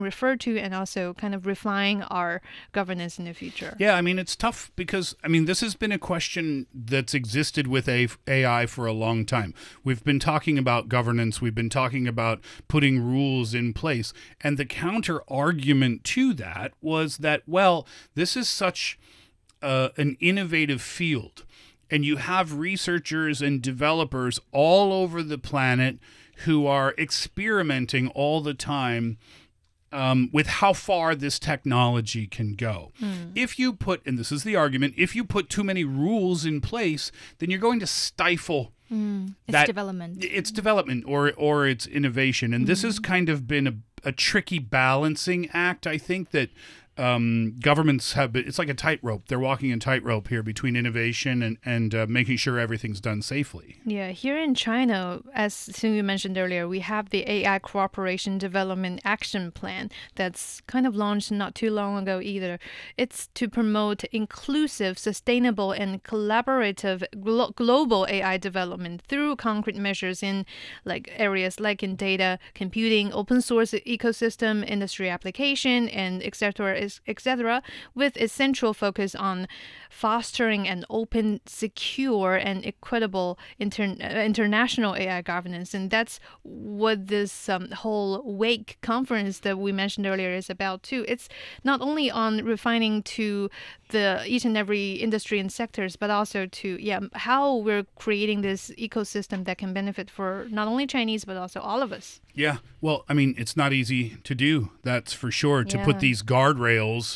refer to, and also kind of refine our governance in the future. Yeah, I mean, it's tough because, I mean, this has been a question that's existed with AI for a long time. We've been talking about governance, we've been talking about putting rules in place. And the counter argument to that was that, well, this is such an innovative field, and you have researchers and developers all over the planet who are experimenting all the time with how far this technology can go. If you put, and this is the argument, if you put too many rules in place, then you're going to stifle its development. Its development or its innovation. And this has kind of been a tricky balancing act, I think, that governments have been, it's like a tightrope. They're walking a tightrope here between innovation and making sure everything's done safely. Yeah, here in China, as Xingyu mentioned earlier, we have the AI Cooperation Development Action Plan that's kind of launched not too long ago either. It's to promote inclusive, sustainable, and collaborative global AI development through concrete measures in like areas like in data, computing, open source ecosystem, industry application, and etc., with a central focus on fostering an open, secure, and equitable international AI governance. And that's what this whole WAKE conference that we mentioned earlier is about too. It's not only on refining to the each and every industry and sectors, but also to how we're creating this ecosystem that can benefit for not only Chinese, but also all of us. Yeah, well, I mean, it's not easy to do, that's for sure, to put these guardrails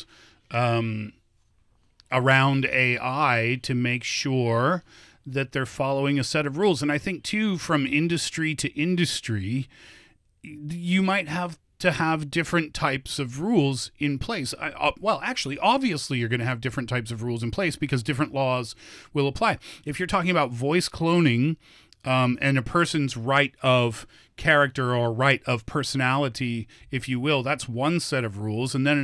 around AI to make sure that they're following a set of rules. And I think, too, from industry to industry, you might have to have different types of rules in place. Well, actually, obviously, you're going to have different types of rules in place because different laws will apply. If you're talking about voice cloning, and a person's right of character or right of personality, if you will, that's one set of rules. And then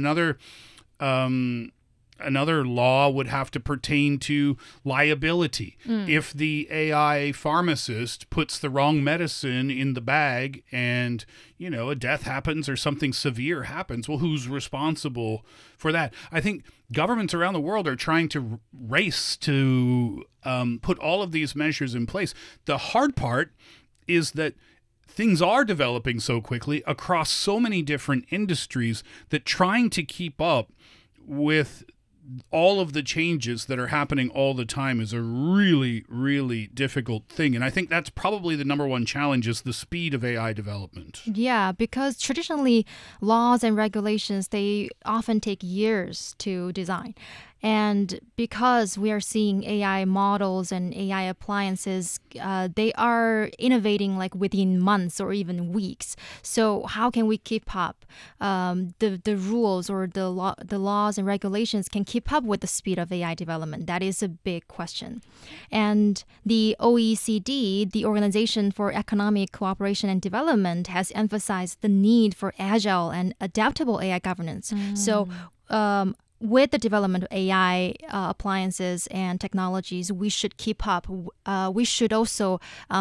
another law would have to pertain to liability. If the AI pharmacist puts the wrong medicine in the bag and, a death happens or something severe happens, well, who's responsible for that? I think governments around the world are trying to race to put all of these measures in place. The hard part is that things are developing so quickly across so many different industries that trying to keep up with all of the changes that are happening all the time is a really, really difficult thing. And I think that's probably the number one challenge is the speed of AI development. Yeah, because traditionally laws and regulations, they often take years to design. And because we are seeing AI models and AI appliances, they are innovating like within months or even weeks. So how can we keep up? The rules or the laws and regulations can keep up with the speed of AI development. That is a big question. And the OECD, the Organization for Economic Cooperation and Development, has emphasized the need for agile and adaptable AI governance. So with the development of AI appliances and technologies, we should keep up. We should also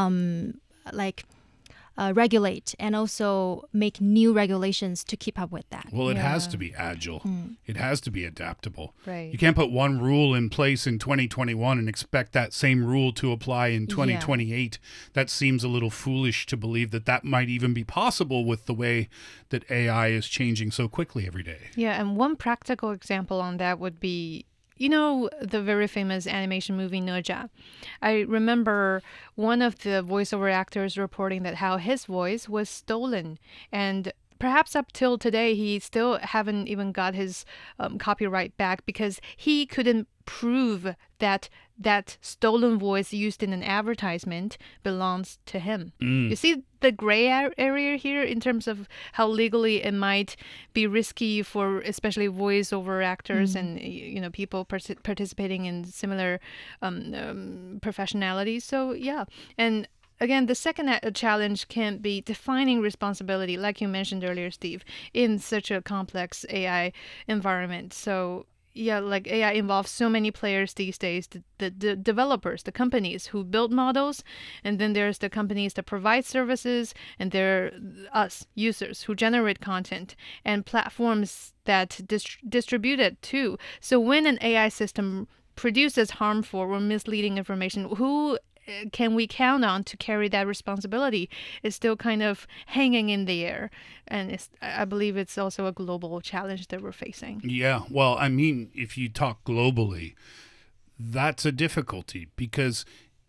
regulate and also make new regulations to keep up with that. Well, it has to be agile. It has to be adaptable. Right. You can't put one rule in place in 2021 and expect that same rule to apply in 2028. That seems a little foolish to believe that might even be possible with the way that AI is changing so quickly every day. Yeah, and one practical example on that would be the very famous animation movie哪吒. I remember one of the voiceover actors reporting that how his voice was stolen, and perhaps up till today he still haven't even got his copyright back because he couldn't prove that stolen voice used in an advertisement belongs to him. You see the gray area here in terms of how legally it might be risky for especially voiceover actors and people participating in similar professionalities. So yeah, and again, the second challenge can be defining responsibility, like you mentioned earlier, Steve, in such a complex AI environment. So yeah, like AI involves so many players these days. The developers, the companies who build models, and then there's the companies that provide services, and there are us users who generate content, and platforms that distribute it too. So when an AI system produces harmful or misleading information, who can we count on to carry that responsibility is still kind of hanging in the air. And I believe it's also a global challenge that we're facing. Yeah. Well, I mean, if you talk globally, that's a difficulty because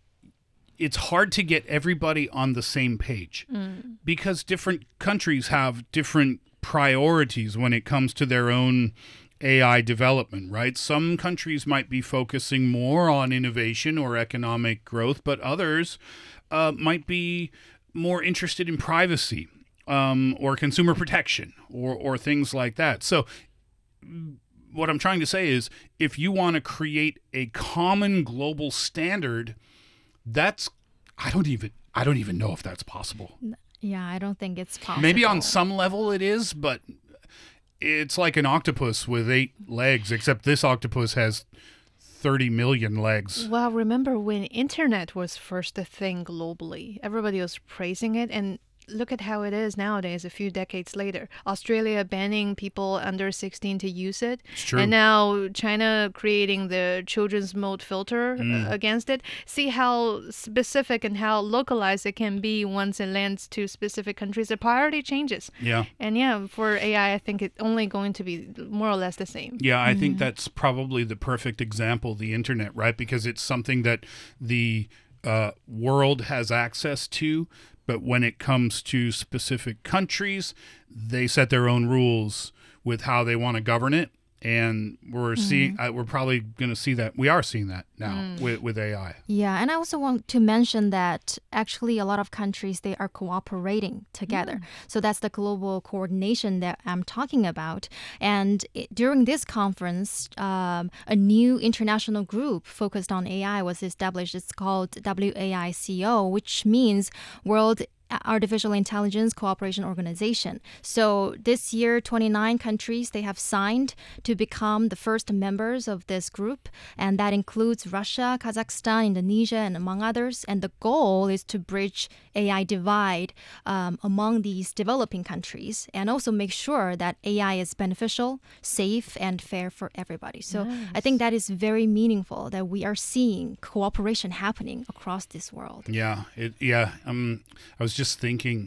it's hard to get everybody on the same page because different countries have different priorities when it comes to their own AI development, right? Some countries might be focusing more on innovation or economic growth, but others might be more interested in privacy or consumer protection or things like that. So what I'm trying to say is if you want to create a common global standard, that's I don't even know if that's possible. Yeah, I don't think it's possible. Maybe on some level it is, but it's like an octopus with 8 legs, except this octopus has 30 million legs. Well, remember when internet was first a thing globally, everybody was praising it, and look at how it is nowadays, a few decades later. Australia banning people under 16 to use it. It's true. And now China creating the children's mode filter against it. See how specific and how localized it can be once it lands to specific countries. The priority changes. Yeah. And yeah, for AI, I think it's only going to be more or less the same. Yeah, I think that's probably the perfect example, the internet, right? Because it's something that the world has access to. But when it comes to specific countries, they set their own rules with how they want to govern it. And we're probably going to see that. We are seeing that now with AI. Yeah, and I also want to mention that actually a lot of countries, they are cooperating together. So that's the global coordination that I'm talking about. And during this conference, a new international group focused on AI was established. It's called WAICO, which means World Artificial Intelligence Cooperation Organization. So this year, 29 countries, they have signed to become the first members of this group. And that includes Russia, Kazakhstan, Indonesia, and among others. And the goal is to bridge AI divide among these developing countries and also make sure that AI is beneficial, safe, and fair for everybody. So I think that is very meaningful that we are seeing cooperation happening across this world. Yeah. I was just thinking,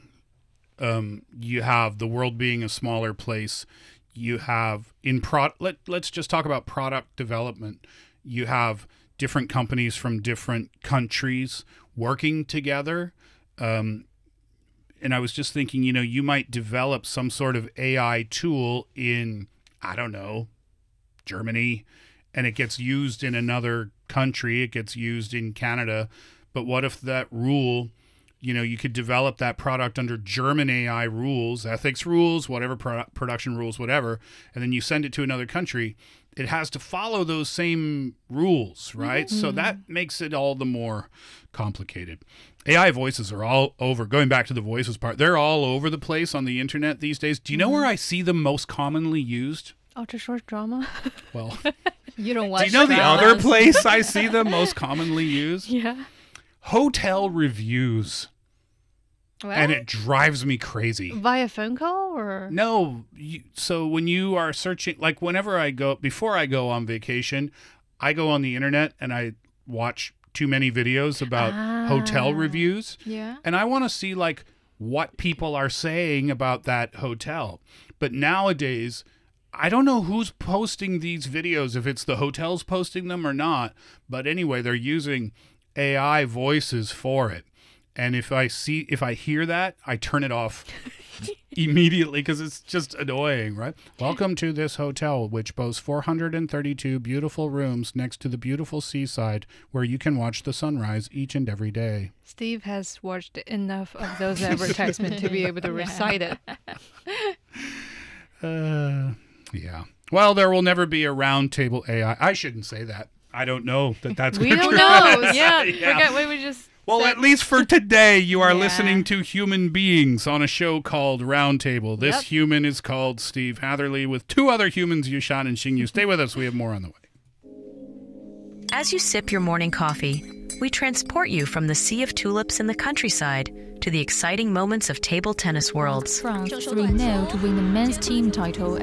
you have the world being a smaller place. You have let's just talk about product development. You have different companies from different countries working together. And I was just thinking, you might develop some sort of AI tool in, I don't know, Germany, and it gets used in another country. It gets used in Canada. But what if that rule, you could develop that product under German AI rules, ethics rules, whatever, production rules, whatever, and then you send it to another country. It has to follow those same rules, right? So that makes it all the more complicated. AI voices are all over. Going back to the voices part, they're all over the place on the internet these days. Do you know where I see them most commonly used? Ultra short drama. Well, You don't watch do you know the dramas. other place I see them most commonly used? Yeah. Hotel reviews. Well, And it drives me crazy. via phone call or? No. So when you are searching, like before I go on vacation, I go on the internet and I watch too many videos about hotel reviews. Yeah. And I want to see like what people are saying about that hotel. But nowadays, I don't know who's posting these videos, if it's the hotels posting them or not. But anyway, they're using AI voices for it. And if I hear that, I turn it off immediately because it's just annoying, right? Welcome to this hotel, which boasts 432 beautiful rooms next to the beautiful seaside where you can watch the sunrise each and every day. Steve has watched enough of those advertisements to be able to recite it. Yeah. Well, there will never be a round table AI. I shouldn't say that. I don't know that's We gonna don't true. know. Yeah. Forget what we just Well, said. at least for today, you are Yeah. listening to Human Beings on a show called Roundtable. This Yep. human is called Steve Hatherley with two other humans, Yushan and Xingyu. Stay with us. We have more on the way. As you sip your morning coffee, we transport you from the sea of tulips in the countryside to the exciting moments of table tennis worlds. France 3-0 to win the men's team title